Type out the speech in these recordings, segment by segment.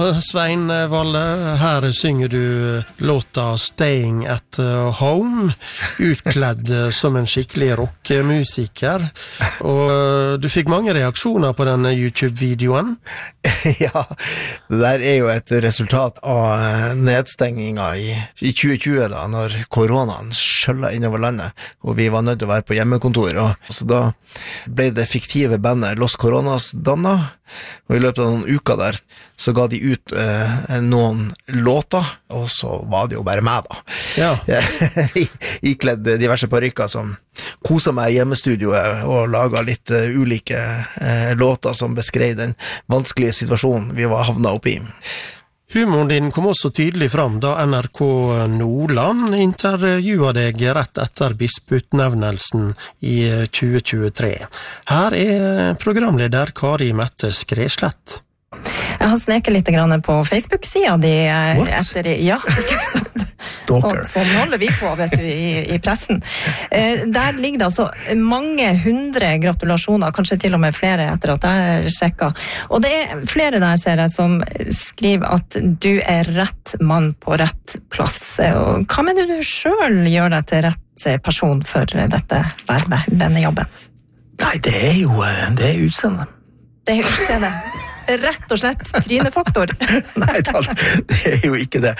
Ja, Svein Valle, her synger du låta Staying at Home, utkledd som en skikkelig rockmusiker, og du fikk mange reaksjoner på denne YouTube-videoen. Ja, det der jo et resultat av nedstenginga i 2020 da, når koronaen skjøllet innover landet, og vi var nødt til å være på hjemmekontor, og så da ble det fiktive bandet Los Coronas danna, og i løpet av noen uker der så ga de ut noen låter, og så var det jo bare meg da. Ja. Ikledd diverse parykker som koset meg i hjemmestudioet og laget litt ulike låter som beskrev den vanskelige situasjonen vi var havnet oppe i. Humoren din kom også tydelig fram da NRK Nordland intervjuet deg rett etter bisputnevnelsen i 2023. Her programleder Kari Mette Skreslett. Jeg har sneket litt grann på Facebook-siden de etter, ja, Stalker. Sånn holder vi på, vet du, i pressen. Der ligger det altså mange hundre gratulasjoner, kanskje til og med flere etter at jeg sjekket. Og det flere der, ser jeg, som skriver at du rett mann på rett plass. Og hva mener du selv gjør deg til rett person for dette vervet, denne jobben? Nei, det det utseende. Det utseende. Rett og slett trynefaktor. Nei, det jo ikke det.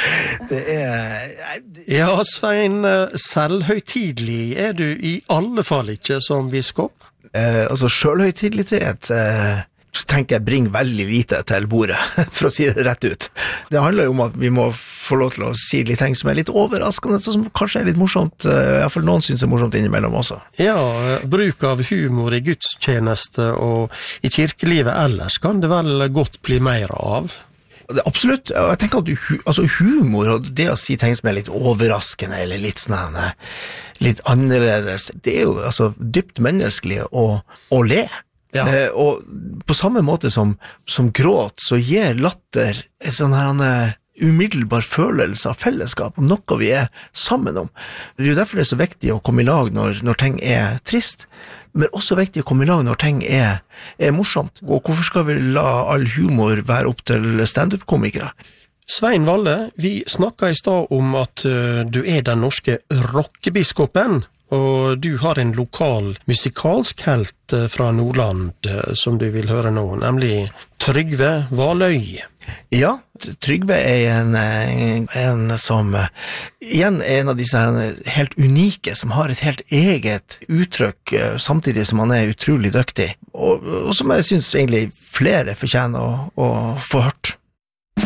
Ja, Svein, selvhøytidlig du i alle fall ikke som biskop? Altså, selvhøytidlighet tenker jeg bringer veldig lite til bordet, for å si det rett ut. Det handler jo om at vi må få lov til å si litt ting som litt overraskende, som kanskje litt morsomt, i hvert fall noen synes morsomt innimellom også. Ja, bruk av humor i gudstjeneste og i kirkelivet ellers kan det vel godt bli mer av? Absolutt. Jeg tenker at humor og det å si ting som litt overraskende eller litt sånn litt annerledes, det jo altså dypt menneskelig å le. Ja. Og på samme måte som gråt, så gir latter en sånn her umiddelbar følelse av fellesskap om noe vi sammen om. Det jo derfor det så viktig å komme i lag når ting trist, men også viktig å komme i lag når ting morsomt. Og hvorfor skal vi la all humor være opp til stand-up-komikere? Svein Valle, vi snakket i stad om at du den norske rockebiskopen, og du har en lokal musikalsk helt fra Nordland som du vil høre nå, nemlig Trygve Valøy. Ja, Trygve en som igjen en av disse helt unike, som har et helt eget uttrykk, samtidig som han utrolig dyktig, og som jeg synes egentlig flere fortjener å få hørt.